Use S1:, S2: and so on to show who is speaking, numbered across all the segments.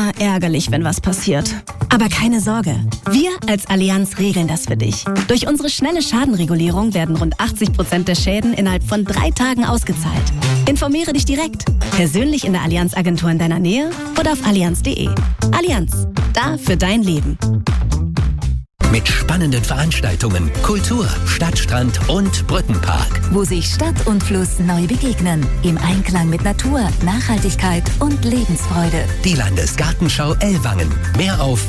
S1: immer ärgerlich, wenn was passiert. Aber keine Sorge, wir als Allianz regeln das für dich. Durch unsere schnelle Schadenregulierung werden rund 80% der Schäden innerhalb von 3 Tagen ausgezahlt. Informiere dich direkt, persönlich in der Allianz-Agentur in deiner Nähe oder auf allianz.de. Allianz, da für dein Leben.
S2: Mit spannenden Veranstaltungen, Kultur, Stadtstrand und Brückenpark.
S3: Wo sich Stadt und Fluss neu begegnen. Im Einklang mit Natur, Nachhaltigkeit und Lebensfreude.
S2: Die Landesgartenschau Ellwangen. Mehr auf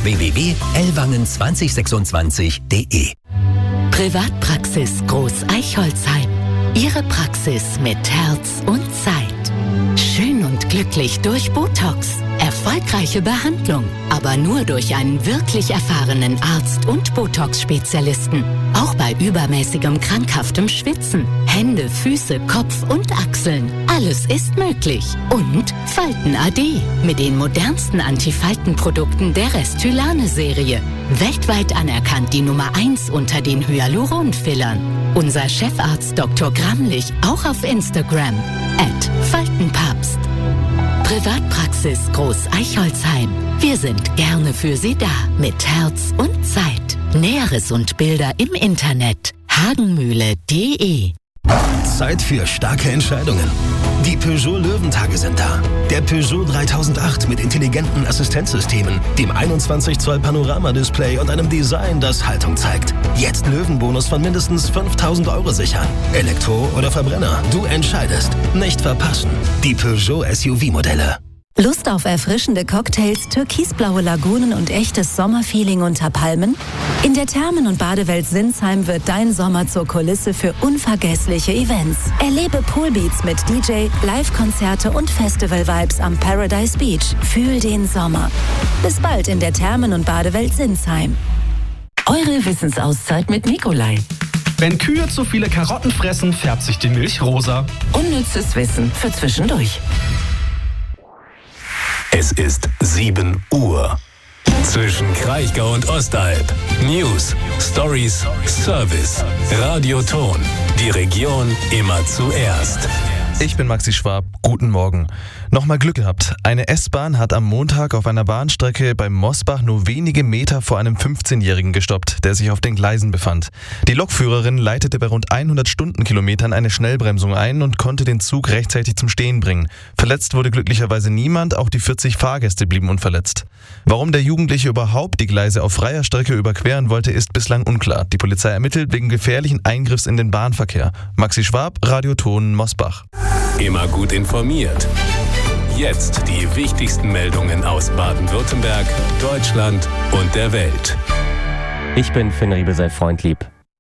S2: www.ellwangen2026.de.
S3: Privatpraxis Groß Eichholzheim. Ihre Praxis mit Herz und Zeit. Schön und glücklich durch Botox. Erfolgreiche Behandlung, aber nur durch einen wirklich erfahrenen Arzt und Botox-Spezialisten. Auch bei übermäßigem krankhaftem Schwitzen. Hände, Füße, Kopf und Achseln. Alles ist möglich. Und Falten AD mit den modernsten Antifaltenprodukten der Restylane-Serie. Weltweit anerkannt die Nummer 1 unter den Hyaluron-Fillern. Unser Chefarzt Dr. Gramlich auch auf Instagram @Faltenpapst. Privatpraxis Groß Eichholzheim. Wir sind gerne für Sie da mit Herz und Zeit. Näheres und Bilder im Internet hagenmühle.de.
S4: Zeit für starke Entscheidungen. Die Peugeot Löwentage sind da. Der Peugeot 3008 mit intelligenten Assistenzsystemen, dem 21 Zoll Panoramadisplay und einem Design, das Haltung zeigt. Jetzt Löwenbonus von mindestens 5.000 € sichern. Elektro oder Verbrenner, du entscheidest. Nicht verpassen. Die Peugeot SUV-Modelle.
S3: Lust auf erfrischende Cocktails, türkisblaue Lagunen und echtes Sommerfeeling unter Palmen? In der Thermen- und Badewelt Sinsheim wird dein Sommer zur Kulisse für unvergessliche Events. Erlebe Poolbeats mit DJ, Live-Konzerte und Festival-Vibes am Paradise Beach. Fühl den Sommer. Bis bald in der Thermen- und Badewelt Sinsheim. Eure Wissensauszeit mit Nikolai.
S5: Wenn Kühe zu viele Karotten fressen, färbt sich die Milch rosa.
S3: Unnützes Wissen für zwischendurch.
S6: Es ist 7 Uhr. Zwischen Kraichgau und Ostalb. News, Stories, Service. Radio Ton. Die Region immer zuerst.
S7: Ich bin Maxi Schwab. Guten Morgen. Nochmal Glück gehabt. Eine S-Bahn hat am Montag auf einer Bahnstrecke bei Mosbach nur wenige Meter vor einem 15-Jährigen gestoppt, der sich auf den Gleisen befand. Die Lokführerin leitete bei rund 100 Stundenkilometern eine Schnellbremsung ein und konnte den Zug rechtzeitig zum Stehen bringen. Verletzt wurde glücklicherweise niemand, auch die 40 Fahrgäste blieben unverletzt. Warum der Jugendliche überhaupt die Gleise auf freier Strecke überqueren wollte, ist bislang unklar. Die Polizei ermittelt wegen gefährlichen Eingriffs in den Bahnverkehr. Maxi Schwab, Radio Ton, Mosbach.
S6: Immer gut informiert. Jetzt die wichtigsten Meldungen aus Baden-Württemberg, Deutschland und der Welt.
S8: Ich bin Finn Riebesell-Freundlieb.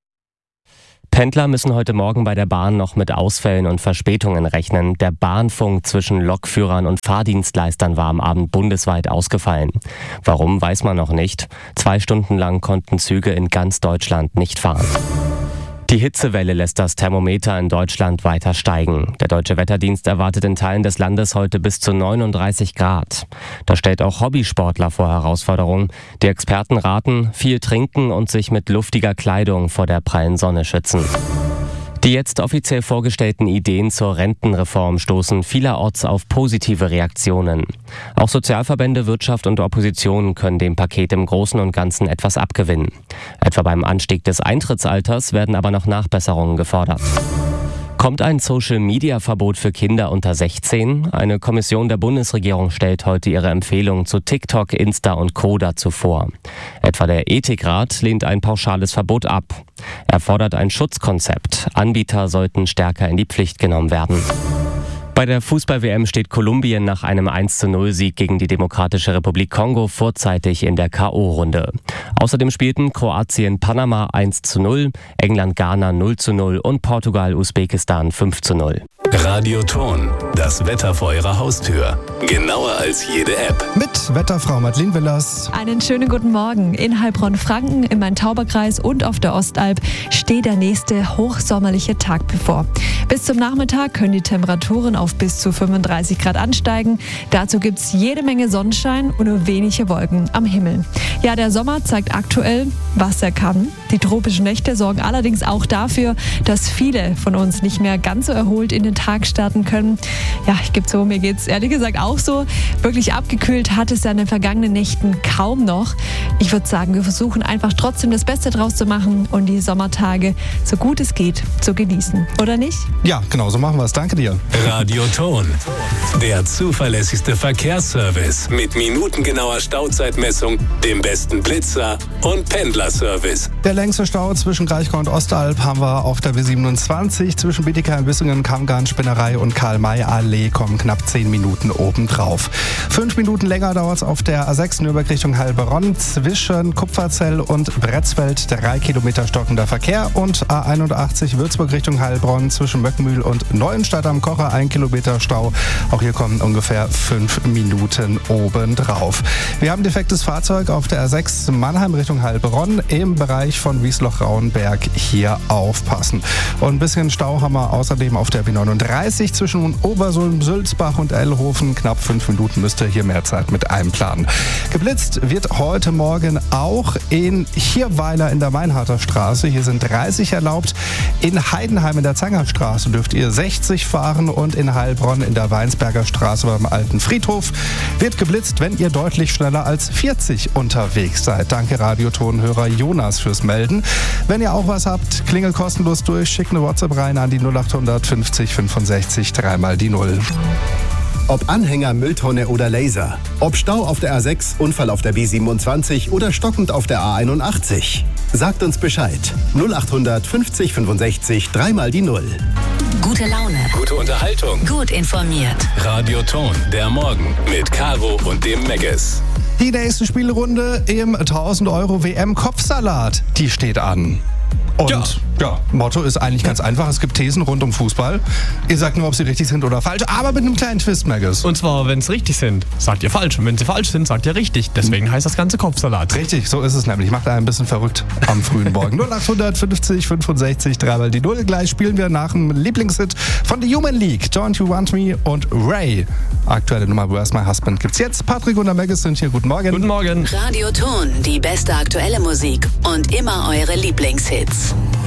S8: Pendler müssen heute Morgen bei der Bahn noch mit Ausfällen und Verspätungen rechnen. Der Bahnfunk zwischen Lokführern und Fahrdienstleistern war am Abend bundesweit ausgefallen. Warum, weiß man noch nicht. 2 Stunden lang konnten Züge in ganz Deutschland nicht fahren. Die Hitzewelle lässt das Thermometer in Deutschland weiter steigen. Der Deutsche Wetterdienst erwartet in Teilen des Landes heute bis zu 39 Grad. Das stellt auch Hobbysportler vor Herausforderungen. Die Experten raten, viel trinken und sich mit luftiger Kleidung vor der prallen Sonne schützen. Die jetzt offiziell vorgestellten Ideen zur Rentenreform stoßen vielerorts auf positive Reaktionen. Auch Sozialverbände, Wirtschaft und Opposition können dem Paket im Großen und Ganzen etwas abgewinnen. Etwa beim Anstieg des Eintrittsalters werden aber noch Nachbesserungen gefordert. Kommt ein Social-Media-Verbot für Kinder unter 16? Eine Kommission der Bundesregierung stellt heute ihre Empfehlungen zu TikTok, Insta und Co. dazu vor. Etwa der Ethikrat lehnt ein pauschales Verbot ab. Er fordert ein Schutzkonzept. Anbieter sollten stärker in die Pflicht genommen werden. Bei der Fußball-WM steht Kolumbien nach einem 1:0-Sieg gegen die Demokratische Republik Kongo vorzeitig in der K.O.-Runde. Außerdem spielten Kroatien Panama 1:0, England Ghana 0:0 und Portugal Usbekistan 5:0.
S6: Radio Ton, das Wetter vor Ihrer Haustür. Genauer als jede App.
S9: Mit Wetterfrau Madeleine Willers.
S10: Einen schönen guten Morgen. In Heilbronn-Franken, im Main-Tauber-Kreis und auf der Ostalb steht der nächste hochsommerliche Tag bevor. Bis zum Nachmittag können die Temperaturen auf bis zu 35 Grad ansteigen. Dazu gibt es jede Menge Sonnenschein und nur wenige Wolken am Himmel. Ja, der Sommer zeigt aktuell, was er kann. Die tropischen Nächte sorgen allerdings auch dafür, dass viele von uns nicht mehr ganz so erholt in den den Tag starten können. Ja, ich gebe zu, mir geht's ehrlich gesagt auch so. Wirklich abgekühlt hat es ja in den vergangenen Nächten kaum noch. Ich würde sagen, wir versuchen einfach trotzdem das Beste draus zu machen und die Sommertage so gut es geht zu genießen. Oder nicht?
S9: Ja, genau, so machen wir es. Danke dir.
S6: Radioton. Der zuverlässigste Verkehrsservice mit minutengenauer Stauzeitmessung, dem besten Blitzer und Pendlerservice.
S9: Der längste Stau zwischen Kraichgau und Ostalb haben wir auf der B27. Zwischen Bietigheim-Bissingen, Kammgarn, Spinnerei und Karl-May-Allee kommen knapp 10 Minuten obendrauf. 5 Minuten länger dauert es auf der A6 Nürnberg Richtung Heilbronn. Zwischen Kupferzell und Bretzfeld 3 Kilometer stockender Verkehr. Und A81 Würzburg Richtung Heilbronn zwischen Möckmühl und Neuenstadt am Kocher 1 Kilometer Stau. Auch hier kommen ungefähr 5 Minuten obendrauf. Wir haben defektes Fahrzeug auf der A6 Mannheim Richtung Heilbronn im Bereich von Wiesloch-Rauenberg. Hier aufpassen. Und ein bisschen Stau haben wir außerdem auf der B39 zwischen Obersulm, Sülzbach und Ellhofen. Knapp 5 Minuten müsst ihr hier mehr Zeit mit einplanen. Geblitzt wird heute Morgen auch in Hirweiler in der Mainharter Straße. Hier sind 30 erlaubt. In Heidenheim in der Zangerstraße dürft ihr 60 fahren und in Heilbronn in der Weinsberger Straße beim Alten Friedhof wird geblitzt, wenn ihr deutlich schneller als 40 unterwegs seid. Danke Radiotonhörer Jonas fürs Melden. Wenn ihr auch was habt, klingelt kostenlos durch, schickt eine WhatsApp rein an die 0800 50 65 3 mal die 0.
S11: Ob Anhänger, Mülltonne oder Laser. Ob Stau auf der A6, Unfall auf der B27 oder stockend auf der A81. Sagt uns Bescheid. 0800 50 65 3 mal die 0.
S3: Gute Laune.
S6: Gute Unterhaltung.
S3: Gut informiert.
S6: Radioton, der Morgen mit Caro und dem Megges.
S9: Die nächste Spielrunde im 1000 Euro WM Kopfsalat, die steht an. Und ja, Motto ist eigentlich ganz einfach. Es gibt Thesen rund um Fußball. Ihr sagt nur, ob sie richtig sind oder falsch, aber mit einem kleinen Twist, Megges.
S5: Und zwar, wenn sie richtig sind, sagt ihr falsch. Und wenn sie falsch sind, sagt ihr richtig. Deswegen heißt das Ganze Kopfsalat.
S9: Richtig, so ist es nämlich. Macht einen ein bisschen verrückt am frühen Morgen. 0850 65 3 mal die 0. Gleich spielen wir nach dem Lieblingshit von The Human League. Don't You Want Me und Ray. Aktuelle Nummer Where's My Husband gibt's jetzt. Patrick und der Megges sind hier. Guten Morgen.
S5: Guten Morgen.
S3: Radioton, die beste aktuelle Musik und immer eure Lieblingshits.